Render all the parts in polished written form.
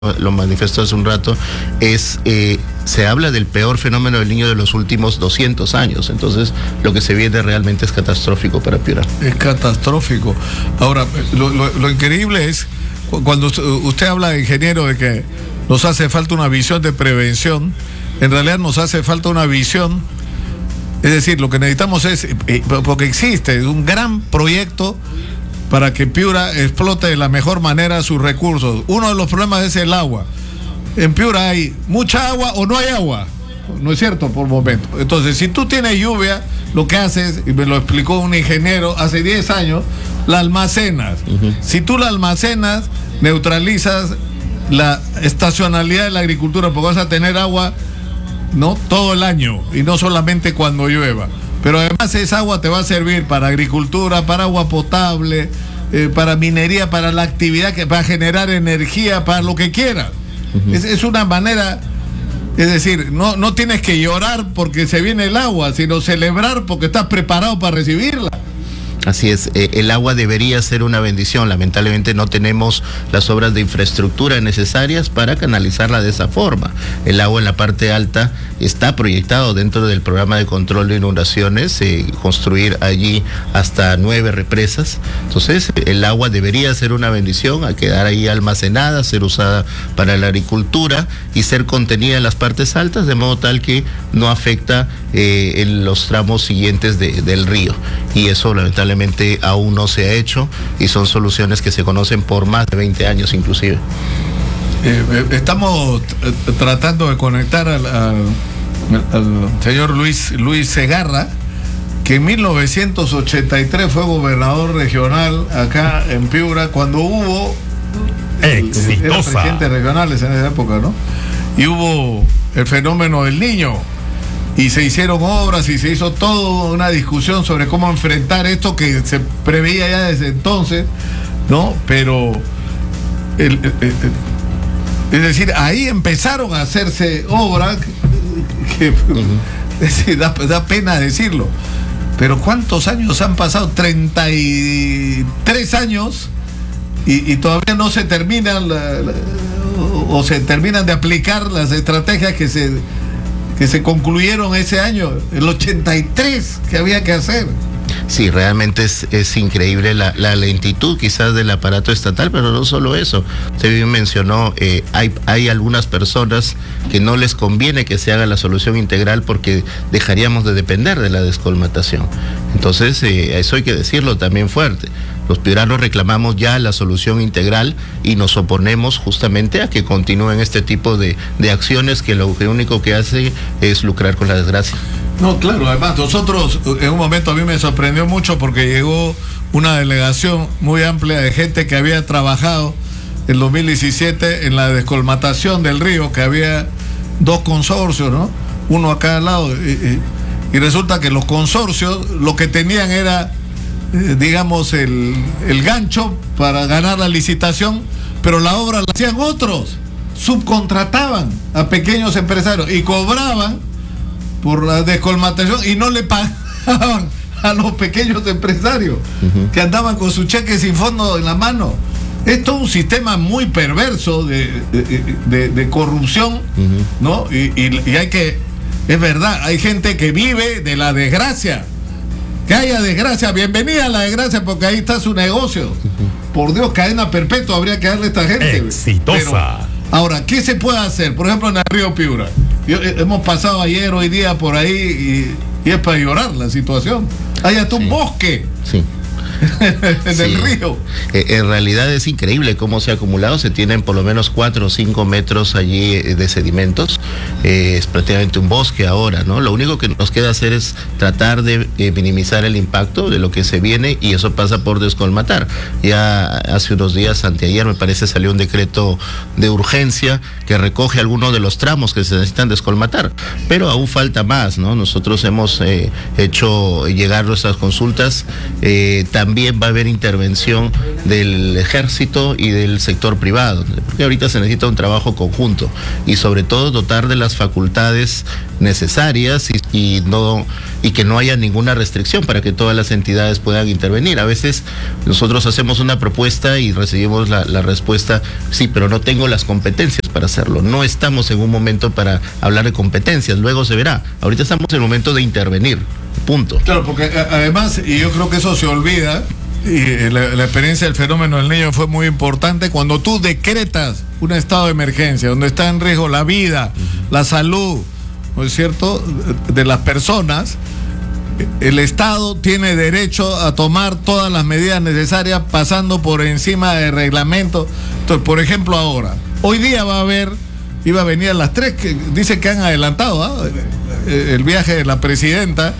lo manifestó hace un rato, se habla del peor fenómeno del Niño de los últimos 200 años. Entonces, lo que se viene realmente es catastrófico para Piura. Es catastrófico. Ahora, lo increíble es, cuando usted habla, ingeniero, de que nos hace falta una visión de prevención, en realidad nos hace falta una visión, es decir, lo que necesitamos es, porque existe un gran proyecto para que Piura explote de la mejor manera sus recursos. Uno de los problemas es el agua. En Piura hay mucha agua o no hay agua, ¿no es cierto? Por momento. Entonces, si tú tienes lluvia, lo que haces, y me lo explicó un ingeniero hace 10 años, la almacenas. Si tú la almacenas, neutralizas la estacionalidad de la agricultura, porque vas a tener agua, ¿no?, todo el año y no solamente cuando llueva. Pero además esa agua te va a servir para agricultura, para agua potable, para minería, para la actividad, que va a generar energía, para lo que quieras. Es una manera, es decir, no tienes que llorar porque se viene el agua, sino celebrar porque estás preparado para recibirla. Así es, el agua debería ser una bendición. Lamentablemente no tenemos las obras de infraestructura necesarias para canalizarla de esa forma. El agua en la parte alta está proyectado dentro del programa de control de inundaciones, construir allí hasta 9 represas. Entonces, el agua debería ser una bendición, a quedar ahí almacenada, ser usada para la agricultura y ser contenida en las partes altas, de modo tal que no afecta en los tramos siguientes del río. Y eso lamentablemente aún no se ha hecho, y son soluciones que se conocen por más de 20 años inclusive. Estamos tratando de conectar al señor Luis Segarra, que en 1983 fue gobernador regional acá en Piura, cuando hubo era presidente regionales en esa época, ¿no? Y hubo el fenómeno del Niño, y se hicieron obras y se hizo toda una discusión sobre cómo enfrentar esto que se preveía ya desde entonces, ¿no? Pero es decir, ahí empezaron a hacerse obras que es decir, da pena decirlo, pero ¿cuántos años han pasado? 33 años y todavía no se terminan o se terminan de aplicar las estrategias que se concluyeron ese año, el 83, que había que hacer. Sí, realmente es increíble la lentitud quizás del aparato estatal, pero no solo eso. Usted bien mencionó, hay algunas personas que no les conviene que se haga la solución integral porque dejaríamos de depender de la descolmatación. Entonces, eso hay que decirlo también fuerte. Los piuranos reclamamos ya la solución integral y nos oponemos justamente a que continúen este tipo de acciones que lo único que hace es lucrar con la desgracia. No, claro, además nosotros, en un momento a mí me sorprendió mucho porque llegó una delegación muy amplia de gente que había trabajado en 2017 en la descolmatación del río, que había 2 consorcios, ¿no? Uno a cada lado, y resulta que los consorcios lo que tenían era, digamos, el gancho para ganar la licitación, pero la obra la hacían otros, subcontrataban a pequeños empresarios y cobraban por la descolmatación y no le pagaban a los pequeños empresarios que andaban con su cheque sin fondo en la mano. Es todo un sistema muy perverso de corrupción, ¿no? Y hay que, es verdad, hay gente que vive de la desgracia. Que haya desgracia, bienvenida a la desgracia, porque ahí está su negocio. Por Dios, cadena perpetua habría que darle a esta gente. Exitosa. Pero, ahora, ¿qué se puede hacer? Por ejemplo, en el río Piura. Hemos pasado ayer, hoy día por ahí y es para llorar la situación. Hay hasta un bosque. Sí. en el río. En realidad es increíble cómo se ha acumulado. Se tienen por lo menos 4 o 5 metros allí de sedimentos. Es prácticamente un bosque ahora, ¿no? Lo único que nos queda hacer es tratar de minimizar el impacto de lo que se viene, y eso pasa por descolmatar. Ya hace unos días, anteayer me parece, salió un decreto de urgencia que recoge algunos de los tramos que se necesitan descolmatar, pero aún falta más, ¿no? Nosotros hemos hecho llegar nuestras consultas. También también va a haber intervención del ejército y del sector privado, porque ahorita se necesita un trabajo conjunto y sobre todo dotar de las facultades necesarias y que no haya ninguna restricción para que todas las entidades puedan intervenir. A veces nosotros hacemos una propuesta y recibimos la respuesta, sí, pero no tengo las competencias para hacerlo. No estamos en un momento para hablar de competencias, luego se verá. Ahorita estamos en el momento de intervenir, punto. Claro, porque además, y yo creo que eso se olvida, y la experiencia del fenómeno del Niño fue muy importante, cuando tú decretas un estado de emergencia, donde está en riesgo la vida, la salud, ¿no es cierto?, de las personas, el Estado tiene derecho a tomar todas las medidas necesarias pasando por encima del reglamento. Entonces, por ejemplo, hoy día iba a venir a las 3, que dice que han adelantado el viaje de la presidenta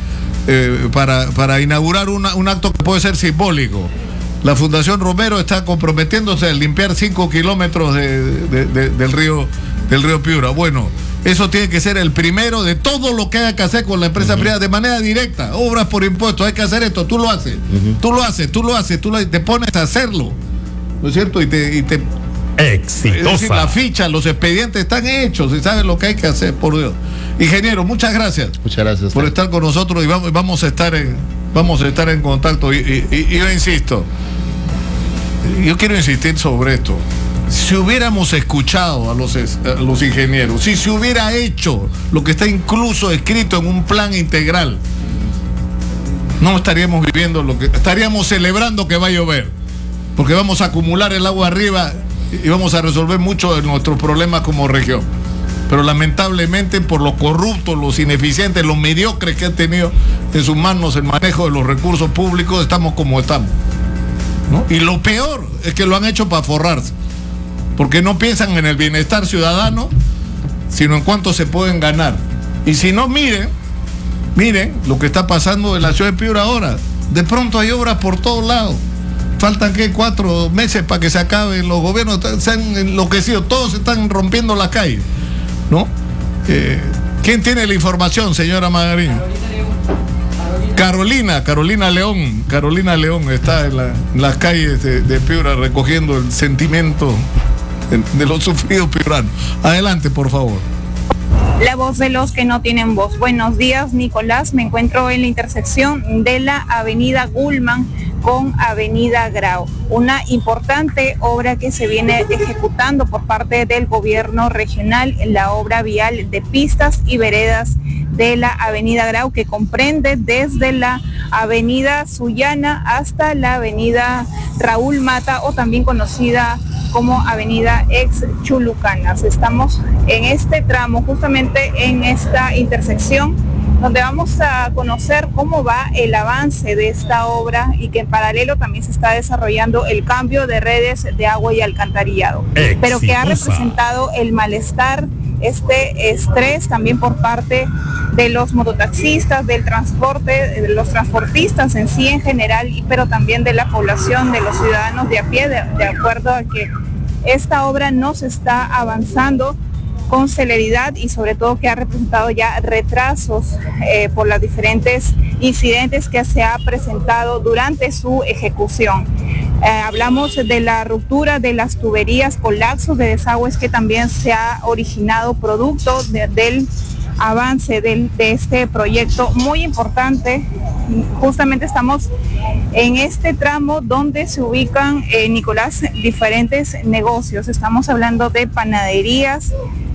para inaugurar un acto que puede ser simbólico. La Fundación Romero está comprometiéndose a limpiar 5 kilómetros del río Piura. Bueno, eso tiene que ser el primero de todo lo que haya que hacer con la empresa privada de manera directa. Obras por impuestos, hay que hacer esto, tú lo haces, te pones a hacerlo, ¿no es cierto? Y te exitosa. Es decir, la ficha, los expedientes están hechos y saben lo que hay que hacer, por Dios. Ingeniero, muchas gracias. Muchas gracias por estar con nosotros y vamos a estar en contacto. Y yo insisto, yo quiero insistir sobre esto. Si hubiéramos escuchado a los ingenieros, si se hubiera hecho lo que está incluso escrito en un plan integral, no estaríamos viviendo estaríamos celebrando que va a llover, porque vamos a acumular el agua arriba y vamos a resolver muchos de nuestros problemas como región. Pero lamentablemente, por los corruptos, los ineficientes, los mediocres que han tenido en sus manos el manejo de los recursos públicos, estamos como estamos, ¿no? Y lo peor es que lo han hecho para forrarse, porque no piensan en el bienestar ciudadano, sino en cuánto se pueden ganar. Y si no, miren lo que está pasando en la ciudad de Piura ahora. De pronto hay obras por todos lados. Faltan 4 meses para que se acaben. Los gobiernos se han enloquecido, todos están rompiendo la calle, ¿no? ¿Quién tiene la información, señora Magarín? Carolina León está en las calles de Piura recogiendo el sentimiento de los sufridos piuranos. Adelante, por favor. La voz de los que no tienen voz. Buenos días, Nicolás. Me encuentro en la intersección de la avenida Gulman con avenida Grau. Una importante obra que se viene ejecutando por parte del gobierno regional, la obra vial de pistas y veredas de la avenida Grau, que comprende desde la avenida Sullana hasta la avenida Raúl Mata, o también conocida como avenida Ex Chulucanas. Estamos en este tramo, justamente en esta intersección, donde vamos a conocer cómo va el avance de esta obra y que en paralelo también se está desarrollando el cambio de redes de agua y alcantarillado, pero que ha representado el malestar, este estrés también por parte de los mototaxistas, del transporte, de los transportistas en sí en general, pero también de la población, de los ciudadanos de a pie, de acuerdo a que esta obra no se está avanzando con celeridad y sobre todo que ha representado ya retrasos por los diferentes incidentes que se ha presentado durante su ejecución. Hablamos de la ruptura de las tuberías, colapsos de desagües que también se ha originado producto del avance de este proyecto muy importante. Justamente estamos en este tramo donde se ubican, Nicolás, diferentes negocios. Estamos hablando de panaderías,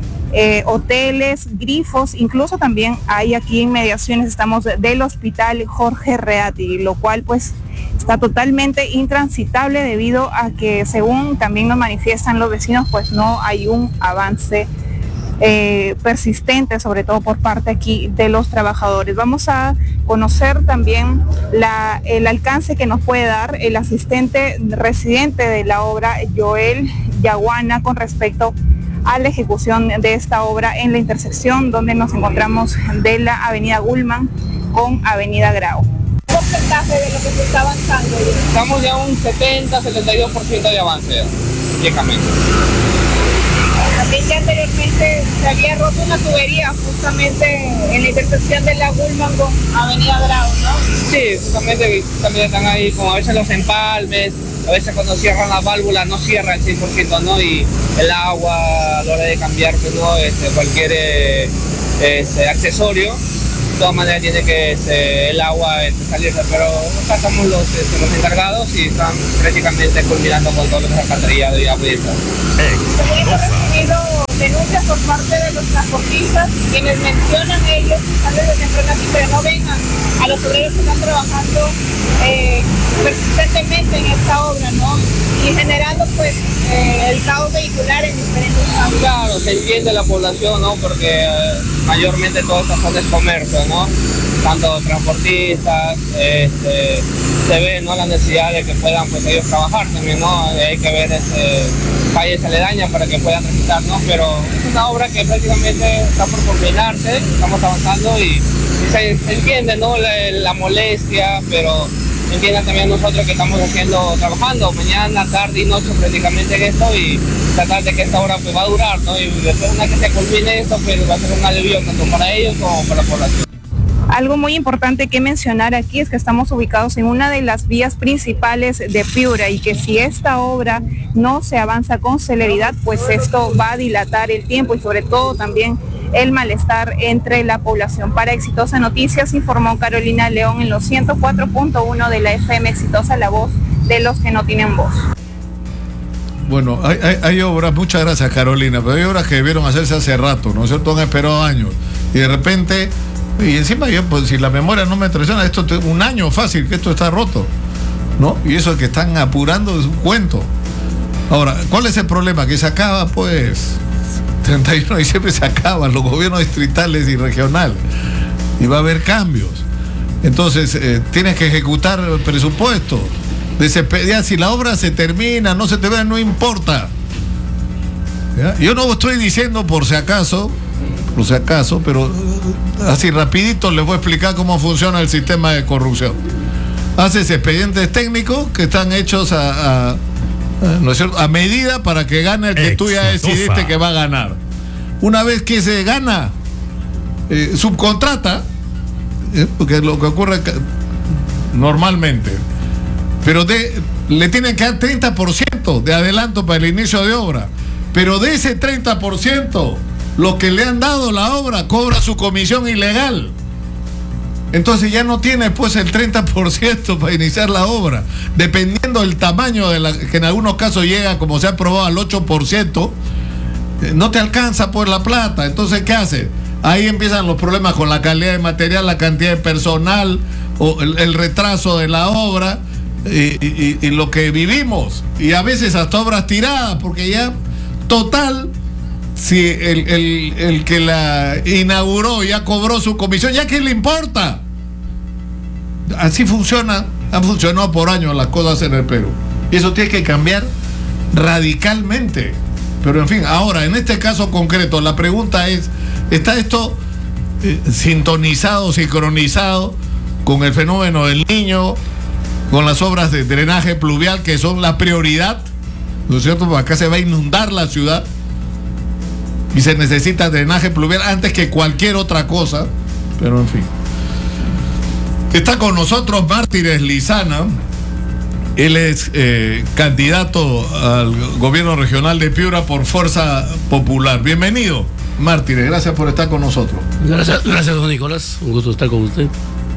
hoteles, grifos, incluso también hay aquí inmediaciones, estamos del hospital Jorge Reati, lo cual pues está totalmente intransitable debido a que, según también nos manifiestan los vecinos, pues no hay un avance persistente, sobre todo por parte aquí de los trabajadores. Vamos a conocer también el alcance que nos puede dar el asistente residente de la obra, Joel Yaguana, con respecto a la ejecución de esta obra en la intersección donde nos encontramos de la avenida Gulman con avenida Grau. ¿Qué porcentaje de lo que se está avanzando? Estamos ya un 70-72% de avance, prácticamente. También ya anteriormente se se había roto una tubería justamente en la intersección de la Gulman con Avenida Grau, ¿no? Sí, justamente también están ahí, como a veces los empalmes, a veces cuando cierran la válvula no cierra al 100%, ¿no? Y el agua a la hora de cambiar, pues, ¿no? Cualquier accesorio, de todas maneras tiene que el agua salirse, pero acá estamos los encargados y están prácticamente culminando con todo lo que es alcantarillado y agua y eso. Hemos recibido denuncias por parte de los transportistas, quienes mencionan ellos que están desde temprano aquí, pero no vengan a los obreros que están trabajando persistentemente en esta obra, ¿no? Y generando pues el caos vehicular en diferentes casos. Claro, se entiende la población, ¿no? Porque mayormente toda esta zona es comercio, ¿no? Tanto transportistas, se ve, ¿no? La necesidad de que puedan pues ellos trabajar también, ¿no? Hay que ver calles aledañas para que puedan transitar, ¿no? Pero es una obra que prácticamente está por culminarse, estamos avanzando y se entiende, ¿no? La molestia, pero entiendan también nosotros que estamos trabajando mañana, tarde y noche prácticamente en esto y tratar de que esta obra pues va a durar, ¿no? Y después una que se culmine esto pues va a ser un alivio tanto para ellos como para la población. Algo muy importante que mencionar aquí es que estamos ubicados en una de las vías principales de Piura y que si esta obra no se avanza con celeridad, pues esto va a dilatar el tiempo y sobre todo también el malestar entre la población. Para Exitosa Noticias informó Carolina León en los 104.1 de la FM Exitosa, la voz de los que no tienen voz. Bueno, hay obras, muchas gracias Carolina, pero hay obras que debieron hacerse hace rato, ¿no es cierto? Han esperado años y de repente... Y encima yo, pues si la memoria no me traiciona, esto un año fácil que esto está roto, ¿no? Y eso que están apurando es un cuento. Ahora, ¿cuál es el problema? Que se acaba, pues, 31 de diciembre se acaban los gobiernos distritales y regionales. Y va a haber cambios. Entonces, tienes que ejecutar el presupuesto. Ya, si la obra se termina, no se termina, no importa. ¿Ya? Yo no estoy diciendo por si acaso, pero así rapidito les voy a explicar cómo funciona el sistema de corrupción. Haces expedientes técnicos que están hechos ¿no es cierto?, a medida para que gane el que tú ya decidiste que va a ganar. Una vez que se gana, subcontrata, porque es lo que ocurre normalmente, pero le tienen que dar 30% de adelanto para el inicio de obra, pero de ese 30%, lo que le han dado la obra cobra su comisión ilegal. Entonces ya no tiene pues el 30% para iniciar la obra. Dependiendo del tamaño que en algunos casos llega, como se ha probado, al 8%, no te alcanza pues la plata. Entonces, ¿qué hace? Ahí empiezan los problemas con la calidad de material, la cantidad de personal, o el retraso de la obra y lo que vivimos. Y a veces hasta obras tiradas, porque ya total... Si el que la inauguró ya cobró su comisión, ¿ya qué le importa? Así funciona, han funcionado por años las cosas en el Perú. Y eso tiene que cambiar radicalmente. Pero en fin, ahora, en este caso concreto, la pregunta es, ¿está esto sintonizado, sincronizado con el fenómeno del Niño, con las obras de drenaje pluvial que son la prioridad? ¿No es cierto? Porque acá se va a inundar la ciudad. Y se necesita drenaje pluvial antes que cualquier otra cosa. Pero en fin. Está con nosotros Mártires Lizana. Él es candidato al gobierno regional de Piura por Fuerza Popular. Bienvenido, Mártires. Gracias por estar con nosotros. Gracias, don Nicolás. Un gusto estar con usted.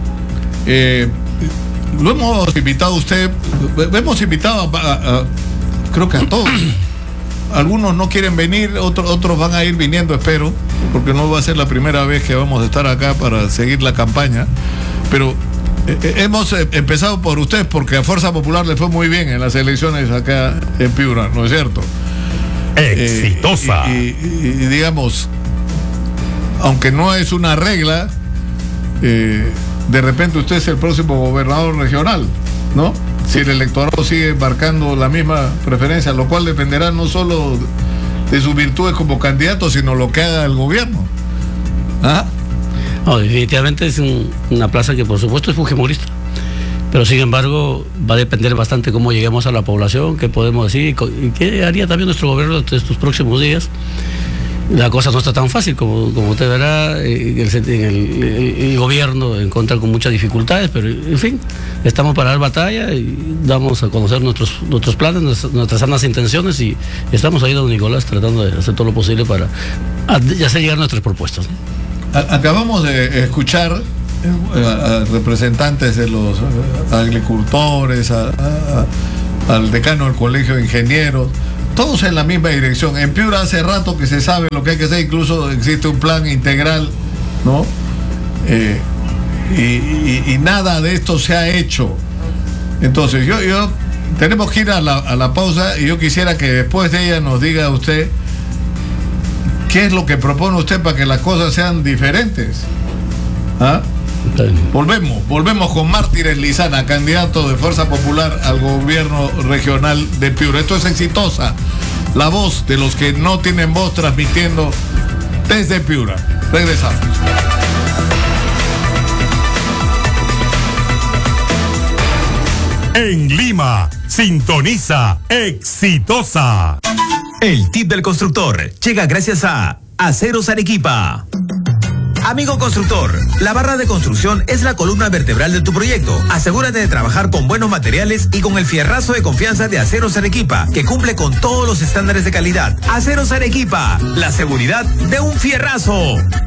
Lo hemos invitado a usted. Hemos invitado creo que a todos. Algunos no quieren venir, otros van a ir viniendo, espero, porque no va a ser la primera vez que vamos a estar acá para seguir la campaña. Pero hemos empezado por ustedes porque a Fuerza Popular le fue muy bien en las elecciones acá en Piura, ¿no es cierto? Exitosa. Y digamos, aunque no es una regla, de repente usted es el próximo gobernador regional, ¿no? Si el electorado sigue marcando la misma preferencia, lo cual dependerá no solo de sus virtudes como candidato, sino lo que haga el gobierno. ¿Ah? No, definitivamente es una plaza que por supuesto es fujimorista, pero sin embargo va a depender bastante cómo lleguemos a la población, qué podemos decir y qué haría también nuestro gobierno en estos próximos días. la cosa no está tan fácil como usted verá, el gobierno encuentra con muchas dificultades, pero en fin, estamos para dar batalla y damos a conocer nuestros planes, nuestras sanas intenciones, y estamos ahí, don Nicolás, tratando de hacer todo lo posible para hacer llegar nuestras propuestas. Acabamos de escuchar a representantes de los agricultores, al decano del Colegio de Ingenieros, todos en la misma dirección. En Piura hace rato que se sabe lo que hay que hacer, incluso existe un plan integral, ¿no? Y nada de esto se ha hecho. Entonces yo tenemos que ir a la pausa, y yo quisiera que después de ella nos diga usted qué es lo que propone usted para que las cosas sean diferentes. ¿Ah? Volvemos con Mártires Lizana, candidato de Fuerza Popular al gobierno regional de Piura. Esto es Exitosa, la voz de los que no tienen voz, transmitiendo desde Piura. Regresamos. En Lima, sintoniza Exitosa. El tip del constructor llega gracias a Aceros Arequipa. Amigo constructor, la barra de construcción es la columna vertebral de tu proyecto. Asegúrate de trabajar con buenos materiales y con el fierrazo de confianza de Aceros Arequipa, que cumple con todos los estándares de calidad. Aceros Arequipa, la seguridad de un fierrazo.